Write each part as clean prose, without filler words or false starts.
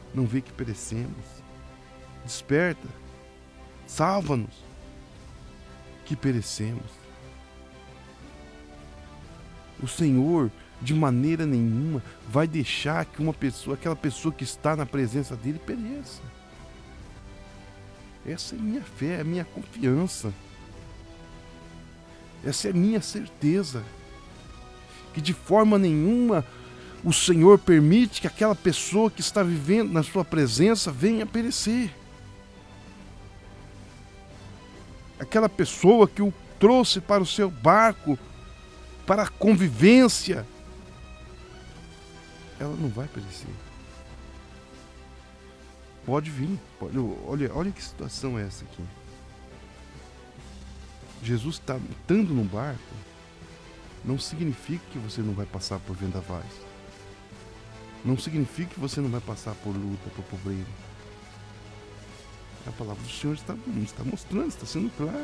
não vê que perecemos. Desperta, salva-nos, que perecemos. O Senhor, de maneira nenhuma, vai deixar que aquela pessoa que está na presença dele, pereça. Essa é minha fé, é a minha confiança. Essa é a minha certeza. Que de forma nenhuma o Senhor permite que aquela pessoa que está vivendo na sua presença venha perecer. Aquela pessoa que o trouxe para o seu barco, para a convivência, ela não vai perecer. Pode vir. Olha que situação é essa aqui. Jesus está estando no barco, não significa que você não vai passar por vendavais. Não significa que você não vai passar por luta, por pobreza. A palavra do Senhor está mostrando, está sendo clara.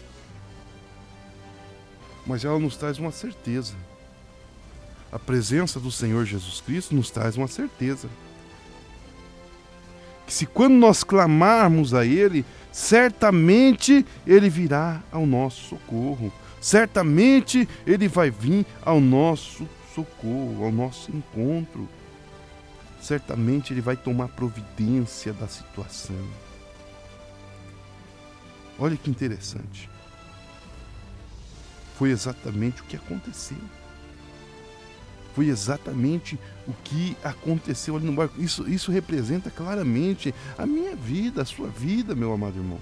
Mas ela nos traz uma certeza. A presença do Senhor Jesus Cristo nos traz uma certeza. Que se quando nós clamarmos a Ele, certamente Ele virá ao nosso socorro. Certamente Ele vai vir ao nosso socorro, ao nosso encontro. Certamente Ele vai tomar providência da situação. Olha que interessante. Foi exatamente o que aconteceu. Foi exatamente o que aconteceu ali no barco. Isso representa claramente a minha vida, a sua vida, meu amado irmão.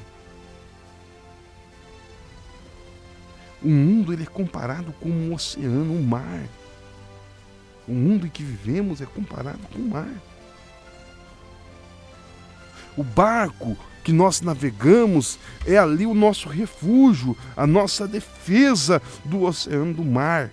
O mundo ele é comparado com um oceano, um mar. O mundo em que vivemos é comparado com o mar. O barco que nós navegamos é ali o nosso refúgio, a nossa defesa do oceano, do mar.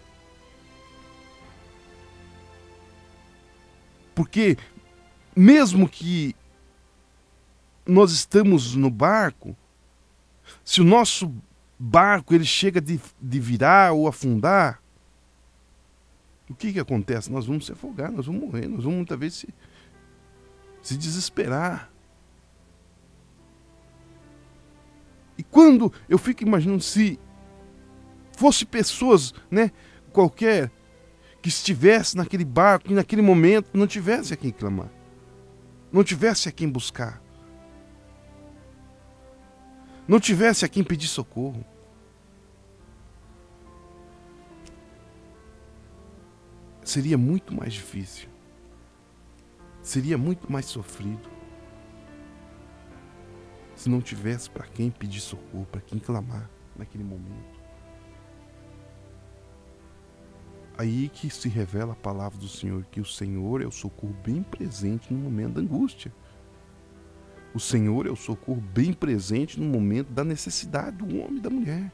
Porque mesmo que nós estamos no barco, se o nosso barco ele chega de virar ou afundar, o que acontece? Nós vamos se afogar, nós vamos morrer, nós vamos muitas vezes se desesperar. E quando eu fico imaginando se fosse pessoas, qualquer, que estivesse naquele barco e naquele momento não tivesse a quem clamar, não tivesse a quem buscar, não tivesse a quem pedir socorro. Seria muito mais difícil, seria muito mais sofrido, se não tivesse para quem pedir socorro, para quem clamar naquele momento. Aí que se revela a palavra do Senhor, que o Senhor é o socorro bem presente no momento da angústia. O Senhor é o socorro bem presente no momento da necessidade do homem e da mulher.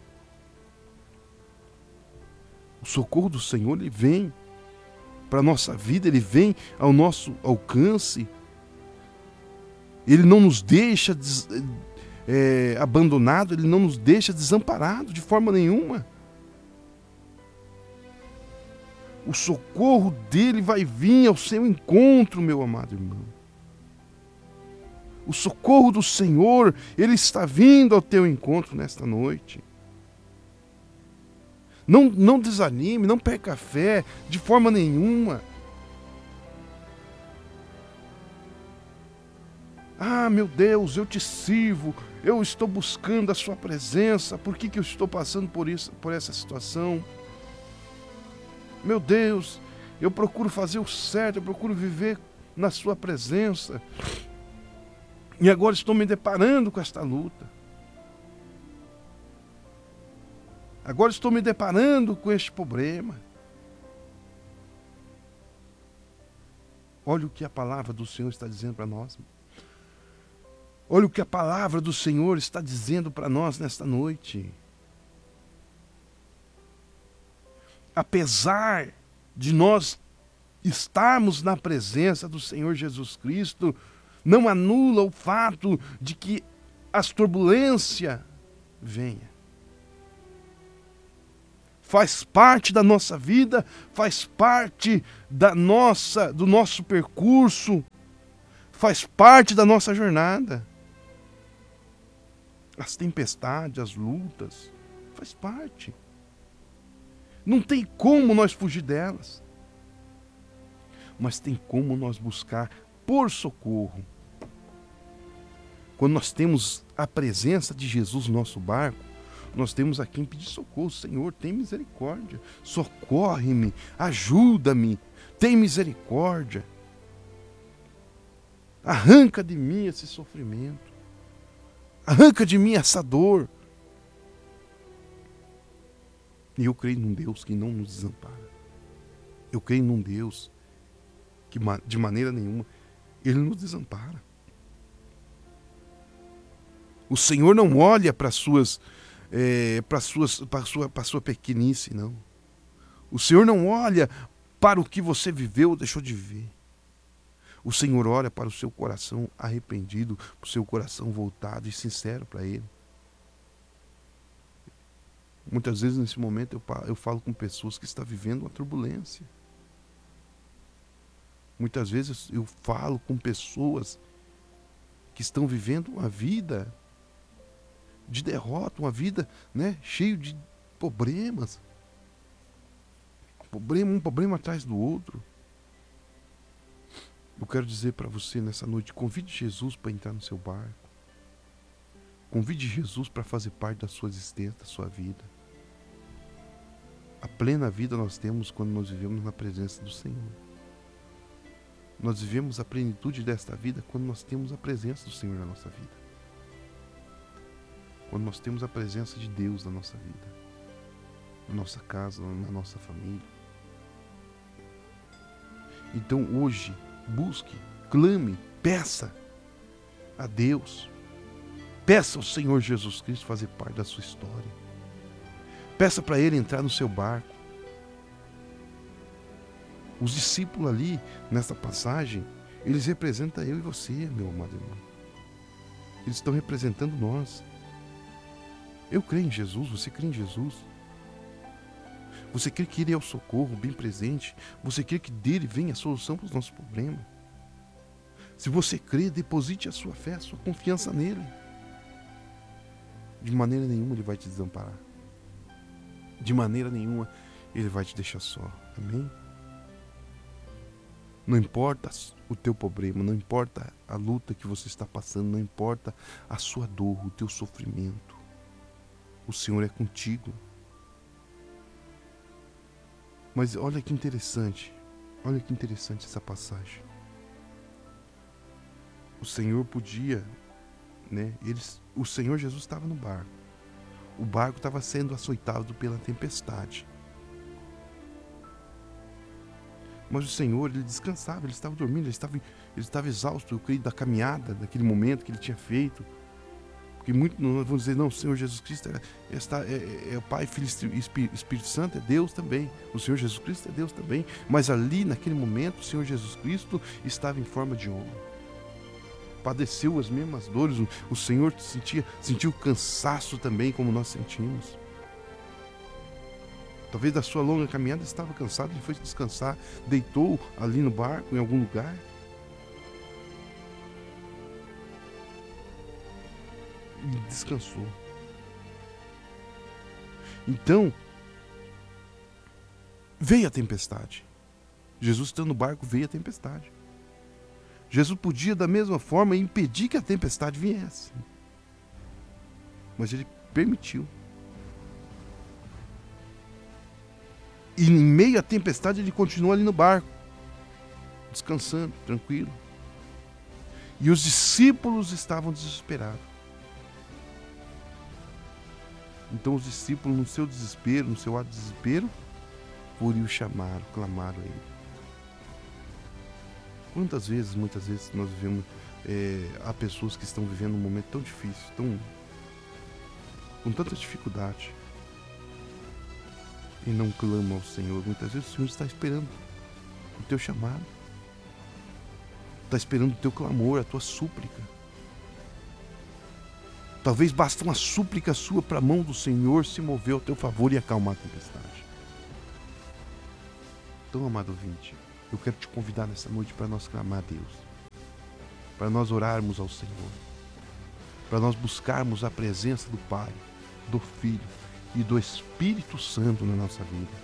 O socorro do Senhor, ele vem para a nossa vida, ele vem ao nosso alcance. Ele não nos deixa abandonado, ele não nos deixa desamparado de forma nenhuma. O socorro dele vai vir ao seu encontro, meu amado irmão. O socorro do Senhor, ele está vindo ao teu encontro nesta noite. Não desanime, não perca a fé de forma nenhuma. Ah, meu Deus, eu te sirvo, eu estou buscando a sua presença, por que eu estou passando por essa situação? Meu Deus, eu procuro fazer o certo, eu procuro viver na sua presença. E agora estou me deparando com esta luta. Agora estou me deparando com este problema. Olha o que a palavra do Senhor está dizendo para nós. Olha o que a palavra do Senhor está dizendo para nós nesta noite. Apesar de nós estarmos na presença do Senhor Jesus Cristo, não anula o fato de que as turbulências venham. Faz parte da nossa vida, faz parte do nosso percurso, Faz parte da nossa jornada. As tempestades, as lutas, faz parte. Não tem como nós fugir delas. Mas tem como nós buscar por socorro. Quando nós temos a presença de Jesus no nosso barco, nós temos a quem pedir socorro. Senhor, tem misericórdia. Socorre-me, ajuda-me, tem misericórdia. Arranca de mim esse sofrimento. Arranca de mim essa dor. E eu creio num Deus que não nos desampara. Eu creio num Deus que de maneira nenhuma Ele nos desampara. O Senhor não olha para a sua pequenice, não. O Senhor não olha para o que você viveu ou deixou de viver. O Senhor olha para o seu coração arrependido, para o seu coração voltado e sincero para Ele. Muitas vezes nesse momento eu falo com pessoas que estão vivendo uma turbulência. Muitas vezes eu falo com pessoas que estão vivendo uma vida de derrota, uma vida, né, cheia de problemas. Um problema atrás do outro. Eu quero dizer para você nessa noite, convide Jesus para entrar no seu barco. Convide Jesus para fazer parte da sua existência, da sua vida. A plena vida nós temos quando nós vivemos na presença do Senhor. Nós vivemos a plenitude desta vida quando nós temos a presença do Senhor na nossa vida. Quando nós temos a presença de Deus na nossa vida. Na nossa casa, na nossa família. Então hoje, busque, clame, peça a Deus. Peça ao Senhor Jesus Cristo fazer parte da sua história. Peça para Ele entrar no seu barco. Os discípulos ali, nessa passagem, eles representam eu e você, meu amado irmão. Eles estão representando nós. Eu creio em Jesus, você crê em Jesus. Você crê que Ele é o socorro bem presente. Você crê que dele vem a solução para os nossos problemas. Se você crê, deposite a sua fé, a sua confiança nele. De maneira nenhuma Ele vai te desamparar. De maneira nenhuma Ele vai te deixar só. Amém? Não importa o teu problema, não importa a luta que você está passando, não importa a sua dor, o teu sofrimento. O Senhor é contigo. Mas olha que interessante essa passagem. O Senhor podia, né? O Senhor Jesus estava no barco. O barco estava sendo açoitado pela tempestade. Mas o Senhor, Ele descansava, Ele estava dormindo, Ele estava exausto, eu creio, da caminhada, daquele momento que Ele tinha feito. Porque muitos vão dizer, não, o Senhor Jesus Cristo é o Pai, Filho e Espírito Santo, é Deus também. O Senhor Jesus Cristo é Deus também. Mas ali, naquele momento, o Senhor Jesus Cristo estava em forma de homem. Padeceu as mesmas dores. O Senhor sentiu cansaço também, como nós sentimos. Talvez da sua longa caminhada estava cansado, ele foi descansar, deitou ali no barco, em algum lugar. E descansou. Então, veio a tempestade. Jesus estando no barco, veio a tempestade. Jesus podia, da mesma forma, impedir que a tempestade viesse. Mas Ele permitiu. E em meio à tempestade, Ele continuou ali no barco, descansando, tranquilo. E os discípulos estavam desesperados. Então os discípulos, no seu desespero, no seu ato de desespero, por o chamaram, clamaram a Ele. Muitas vezes nós vivemos, há pessoas que estão vivendo um momento tão difícil, com tanta dificuldade, e não clamam ao Senhor. Muitas vezes o Senhor está esperando o teu chamado, está esperando o teu clamor, a tua súplica. Talvez basta uma súplica sua para a mão do Senhor se mover ao teu favor e acalmar a tempestade. Então, amado ouvinte, eu quero te convidar nessa noite para nós clamar a Deus. para nós orarmos ao Senhor, para nós buscarmos a presença do Pai, do Filho e do Espírito Santo na nossa vida.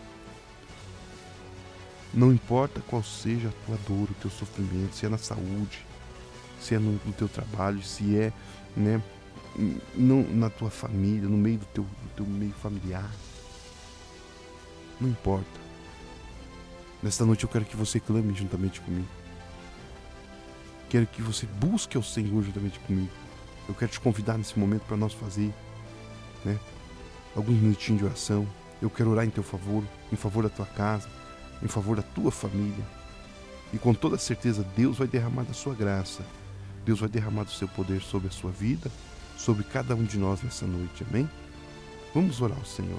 Não importa qual seja a tua dor, o teu sofrimento, se é na saúde, se é no teu trabalho, se é, né, na tua família, no meio do teu meio familiar. Não importa. Nesta noite eu quero que você clame juntamente comigo. Quero que você busque ao Senhor juntamente comigo. Eu quero te convidar nesse momento para nós fazer, né, alguns minutinhos de oração. Eu quero orar em teu favor, em favor da tua casa, em favor da tua família. E com toda certeza Deus vai derramar da sua graça. Deus vai derramar do seu poder sobre a sua vida, sobre cada um de nós nessa noite. Amém? Vamos orar ao Senhor.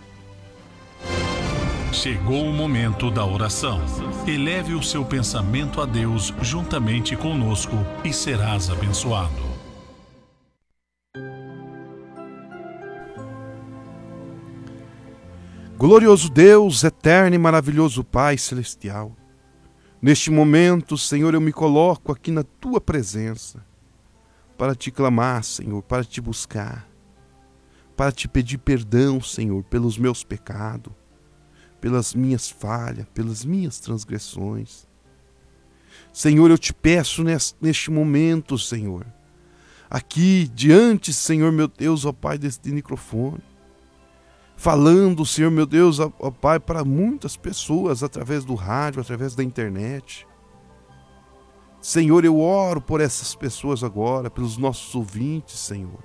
Chegou o momento da oração. Eleve o seu pensamento a Deus juntamente conosco e serás abençoado. Glorioso Deus, eterno e maravilhoso Pai celestial, neste momento, Senhor, eu me coloco aqui na Tua presença para Te clamar, Senhor, para Te buscar, para Te pedir perdão, Senhor, pelos meus pecados, pelas minhas falhas, pelas minhas transgressões. Senhor, eu Te peço neste momento, Senhor, aqui diante, Senhor, meu Deus, ó Pai, deste microfone, falando, Senhor, meu Deus, ó Pai, para muitas pessoas, através do rádio, através da internet. Senhor, eu oro por essas pessoas agora, pelos nossos ouvintes, Senhor.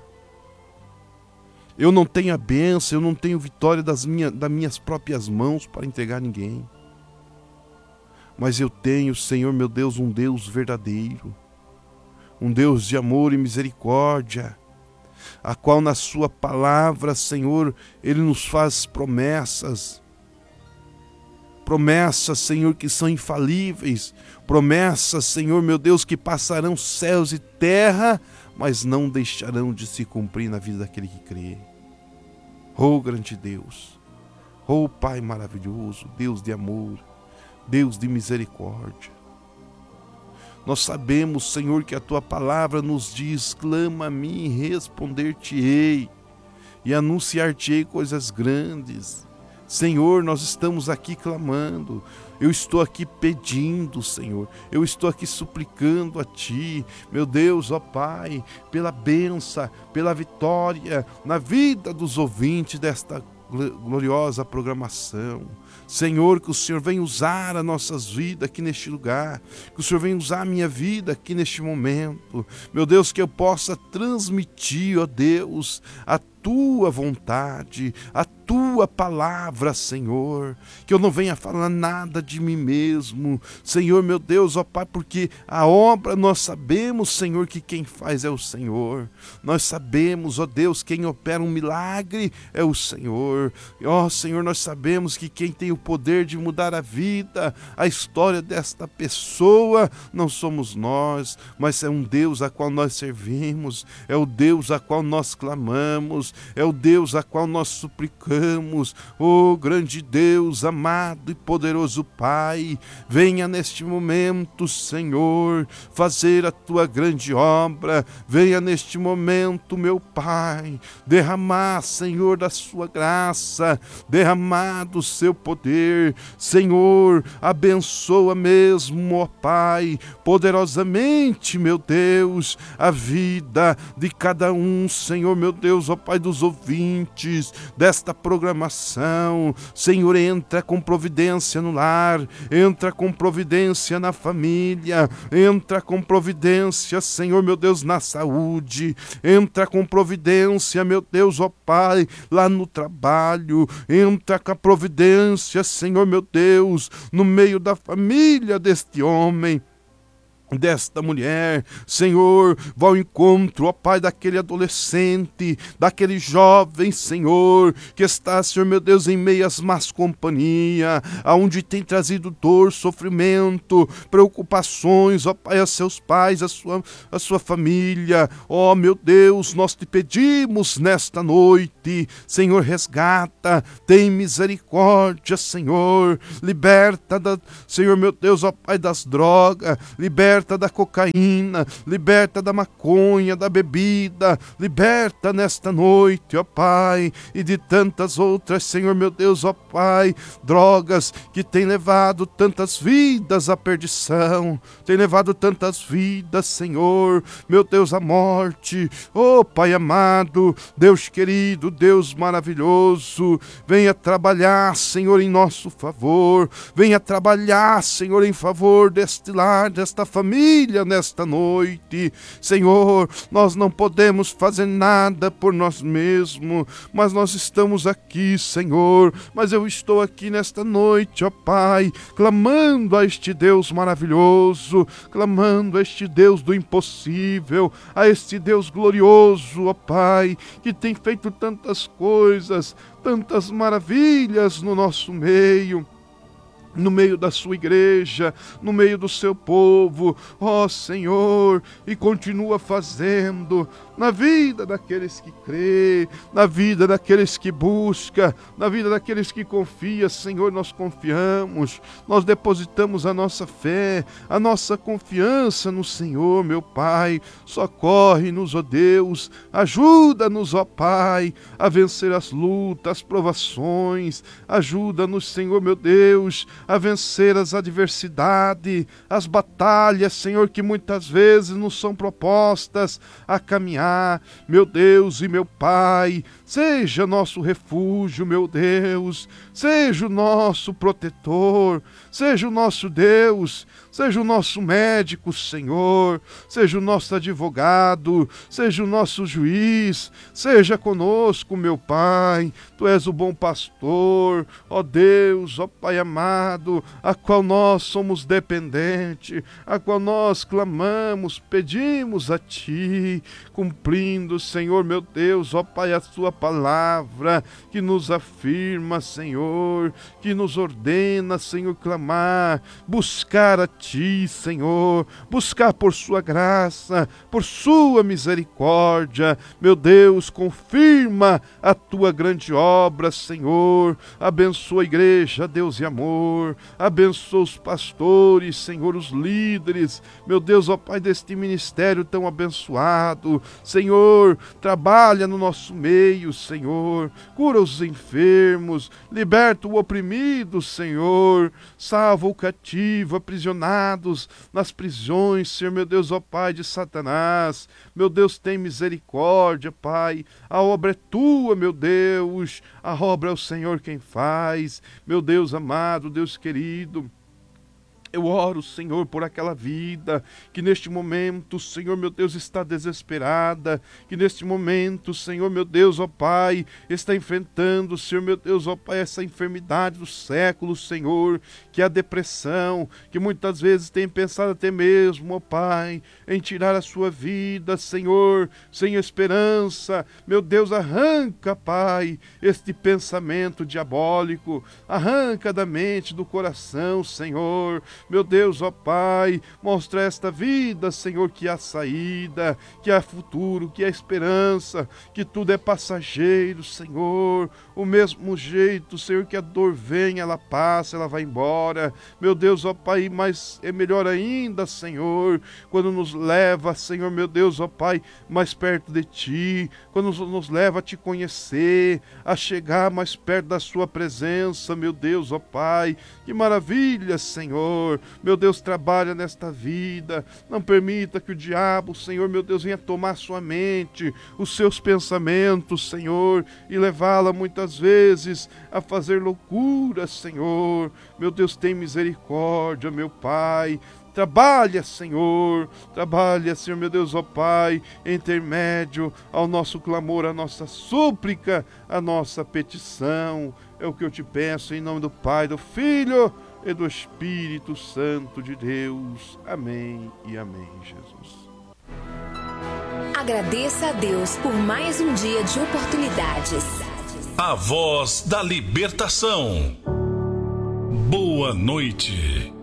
Eu não tenho a bênção, eu não tenho vitória das minhas próprias mãos para entregar a ninguém. Mas eu tenho, Senhor, meu Deus, um Deus verdadeiro, um Deus de amor e misericórdia, a qual na sua palavra, Senhor, Ele nos faz promessas. Promessas, Senhor, que são infalíveis. Promessas, Senhor, meu Deus, que passarão céus e terra, mas não deixarão de se cumprir na vida daquele que crê. Oh, grande Deus. Oh, Pai maravilhoso, Deus de amor, Deus de misericórdia. Nós sabemos, Senhor, que a Tua palavra nos diz: clama a mim e responder-te-ei, e anunciar-te-ei coisas grandes. Senhor, nós estamos aqui clamando, eu estou aqui pedindo, Senhor, eu estou aqui suplicando a Ti, meu Deus, ó Pai, pela bênção, pela vitória na vida dos ouvintes desta gloriosa programação. Senhor, que o Senhor venha usar as nossas vidas aqui neste lugar, que o Senhor venha usar a minha vida aqui neste momento, meu Deus, que eu possa transmitir, ó Deus, a Tua vontade, a Tua palavra, Senhor, que eu não venha falar nada de mim mesmo, Senhor, meu Deus, ó Pai, porque a obra nós sabemos, Senhor, que quem faz é o Senhor, nós sabemos, ó Deus, quem opera um milagre é o Senhor, ó Senhor, nós sabemos que quem tem o poder de mudar a vida, a história desta pessoa, não somos nós, mas é um Deus a qual nós servimos, é o Deus a qual nós clamamos, é o Deus a qual nós suplicamos. Oh, grande Deus, amado e poderoso Pai, venha neste momento, Senhor, fazer a Tua grande obra. Venha neste momento, meu Pai, derramar, Senhor, da Sua graça, derramar do Seu poder. Senhor, abençoa mesmo, ó Pai, poderosamente, meu Deus, a vida de cada um, Senhor, meu Deus, ó Pai, dos ouvintes desta programação. Senhor, entra com providência no lar, entra com providência na família, entra com providência, Senhor, meu Deus, na saúde, entra com providência, meu Deus, ó Pai, lá no trabalho, entra com a providência, Senhor, meu Deus, no meio da família deste homem, desta mulher. Senhor, vá ao encontro, ó Pai, daquele adolescente, daquele jovem, Senhor, que está, Senhor meu Deus, em meio às más companhias, aonde tem trazido dor, sofrimento, preocupações, ó Pai, a seus pais, a sua família. Ó meu Deus, nós te pedimos nesta noite, noite. Senhor, resgata, tem misericórdia, Senhor. Liberta, Senhor, meu Deus, ó Pai, das drogas. Liberta da cocaína. Liberta da maconha, da bebida. Liberta nesta noite, ó Pai, e de tantas outras, Senhor, meu Deus, ó Pai, drogas que tem levado tantas vidas à perdição, tem levado tantas vidas, Senhor, meu Deus, à morte. Oh, Pai amado, Deus querido, Deus maravilhoso, venha trabalhar, Senhor, em nosso favor, venha trabalhar, Senhor, em favor deste lar, desta família, nesta noite. Senhor, nós não podemos fazer nada por nós mesmos, mas nós estamos aqui, Senhor, mas eu estou aqui nesta noite, ó Pai, clamando a este Deus maravilhoso, clamando a este Deus do impossível, a este Deus glorioso, ó Pai, que tem feito tantas coisas, tantas maravilhas no nosso meio, no meio da sua igreja, no meio do seu povo, ó Senhor, e continua fazendo na vida daqueles que crê, na vida daqueles que busca, na vida daqueles que confia. Senhor, nós confiamos, nós depositamos a nossa fé, a nossa confiança no Senhor, meu Pai. Socorre-nos, ó Deus, ajuda-nos, ó Pai, a vencer as lutas, as provações, ajuda-nos, Senhor, meu Deus, a vencer as adversidades, as batalhas, Senhor, que muitas vezes nos são propostas a caminhar. Meu Deus e meu Pai, seja nosso refúgio, meu Deus, seja o nosso protetor, seja o nosso Deus, seja o nosso médico, Senhor, seja o nosso advogado, seja o nosso juiz, seja conosco, meu Pai. Tu és o bom pastor, ó Deus, ó Pai amado, a qual nós somos dependentes, a qual nós clamamos, pedimos a Ti, cumprindo, Senhor, meu Deus, ó Pai, a Tua palavra, que nos afirma, Senhor, que nos ordena, Senhor, clamar, buscar a Ti, Senhor, buscar por Sua graça, por Sua misericórdia. Meu Deus, confirma a Tua grande obra, Senhor, abençoa a igreja, Deus e amor, abençoa os pastores, Senhor, os líderes, meu Deus, ó Pai, deste ministério tão abençoado. Senhor, trabalha no nosso meio, Senhor, cura os enfermos, liberta o oprimido, Senhor, salva o cativo, aprisionados nas prisões, Senhor, meu Deus, ó Pai, de Satanás. Meu Deus, tem misericórdia, Pai, a obra é Tua, meu Deus, a obra é o Senhor quem faz. Meu Deus amado, Deus querido, eu oro, Senhor, por aquela vida que neste momento, Senhor, meu Deus, está desesperada, que neste momento, Senhor, meu Deus, ó Pai, está enfrentando, Senhor, meu Deus, ó Pai, essa enfermidade do século, Senhor, que é a depressão, que muitas vezes tem pensado até mesmo, ó Pai, em tirar a sua vida, Senhor, sem esperança. Meu Deus, arranca, Pai, este pensamento diabólico, arranca da mente, do coração, Senhor. Meu Deus, ó Pai, mostra esta vida, Senhor, que há saída, que há futuro, que há esperança, que tudo é passageiro, Senhor. O mesmo jeito, Senhor, que a dor vem, ela passa, ela vai embora. Meu Deus, ó Pai, mas é melhor ainda, Senhor, quando nos leva, Senhor, meu Deus, ó Pai, mais perto de Ti, quando nos leva a Te conhecer, a chegar mais perto da Sua presença, meu Deus, ó Pai. Que maravilha, Senhor. Meu Deus, trabalha nesta vida, não permita que o diabo, Senhor, meu Deus, venha tomar sua mente, os seus pensamentos, Senhor, e levá-la muitas vezes a fazer loucuras, Senhor. Meu Deus, tem misericórdia, meu Pai. Trabalha, Senhor, meu Deus, ó Pai, intermédio ao nosso clamor, à nossa súplica, à nossa petição. É o que eu te peço em nome do Pai, do Filho e do Espírito Santo de Deus. Amém e amém, Jesus. Agradeça a Deus por mais um dia de oportunidades. A voz da libertação. Boa noite.